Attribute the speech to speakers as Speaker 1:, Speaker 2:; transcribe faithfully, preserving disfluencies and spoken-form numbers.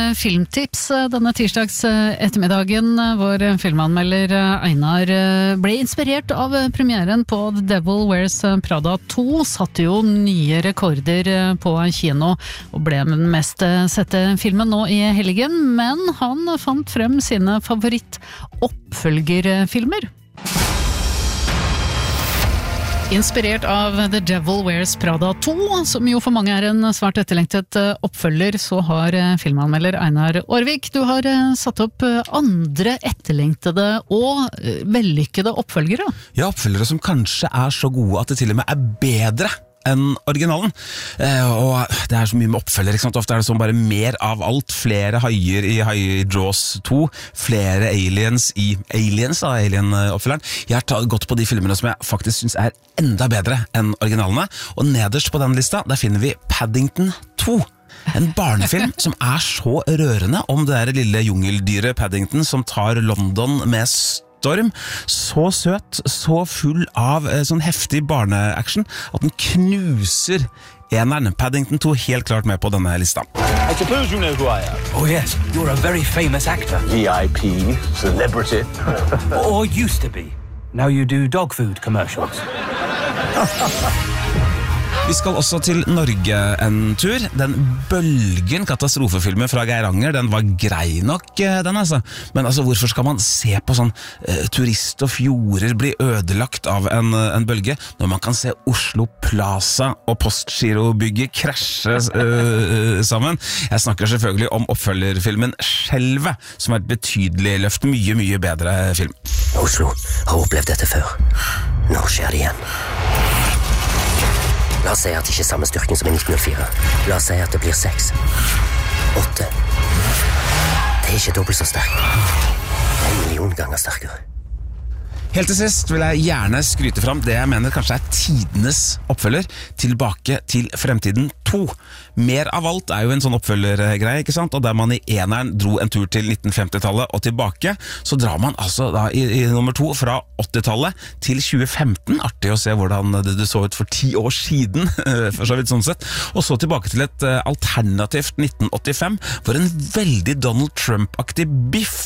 Speaker 1: filmtips denne tirsdags ettermiddagen. Vår filmanmelder Einar ble inspirert av premieren på The Devil Wears Prada to, satte jo nye rekorder på kino og ble den mest sette filmen nå i helgen, men han fant frem sine favoritt-oppfølgerfilmer. Inspirert av The Devil Wears Prada to, som jo for mange er en svært etterlengtet oppfølger, så har filmanmelder Einar Aarvik, du har satt opp andre etterlengtede og vellykkede oppfølgere.
Speaker 2: Ja, oppfølgere som kanskje er så gode at det til og med er bedre enn originalen. Eh, og det er så mye med oppfølger, ikke sant? Ofte er det sånn bare mer av alt, flere haier i High Jaws to, flere aliens i Aliens, da, Alien-oppfølgeren. Jeg har tatt gått på de filmene som jeg faktisk synes er enda bedre enn originalene, og nederst på den lista, der finner vi Paddington to. En barnefilm som er så rørende om det der lille jungeldyret Paddington som tar London med storm, så søt, så full av eh, sånn heftig barneaction at den knuser eneren. Paddington to helt klart med på denne lista.
Speaker 3: I suppose you know who I am.
Speaker 4: Oh yes, you're a very famous actor.
Speaker 3: V I P, celebrity.
Speaker 4: Or used to be. Now you do dog food commercials.
Speaker 2: Vi skal også til Norge en tur. Den Bølgen, katastrofefilmen fra Geiranger, den var grei nok, den altså. Men altså, hvorfor skal man se på sånn uh, turist og fjorder bli ødelagt av en, en bølge, når man kan se Oslo Plaza og Postgirobygget krasje uh, sammen? Jeg snakker selvfølgelig om oppfølgerfilmen Skjelvet, som er et betydelig løft, mye, mye bedre film.
Speaker 5: Oslo har opplevd dette før. Nå skjer det igjen. La oss si at det ikke er samme styrken som i nitten null fire. La oss si at det blir seks. Åtte. Det er ikke dobbelt så sterk. Det er en million ganger sterkere.
Speaker 2: Helt til sist vil jeg gjerne skryte fram det jeg mener kanskje er tidenes oppfølger, Tilbake til fremtiden to. Mer av alt er jo en sånn oppfølgergreie, ikke sant? Og der man i eneren dro en tur til nitten femti-tallet og tilbake, så drar man altså da i, i nummer to fra åtti-tallet til tjue femten. Artig å se hvordan det, det så ut for ti år siden, for så vidt sånn sett. Og så tilbake til et alternativt nitten åttifem, hvor en veldig Donald Trump-aktig biff